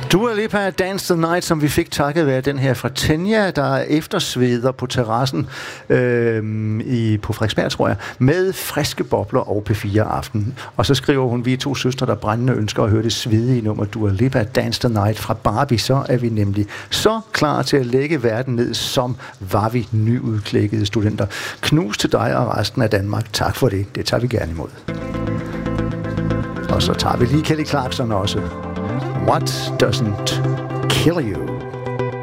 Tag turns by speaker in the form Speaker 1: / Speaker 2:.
Speaker 1: Dua Lipa, Dance the Night, som vi fik takket være den her fra Tenya, der eftersveder på terrassen på Frederiksberg, tror jeg, med friske bobler og P4 Aften. Og så skriver hun, vi er 2 søstre, der brændende ønsker at høre det svedige nummer Dua Lipa, Dance the Night fra Barbie. Så er vi nemlig så klar til at lægge verden ned, som var vi nyudklækkede studenter. Knus til dig og resten af Danmark. Tak for det. Det tager vi gerne imod. Og så tager vi lige Kelly Clarkson også. What doesn't kill you?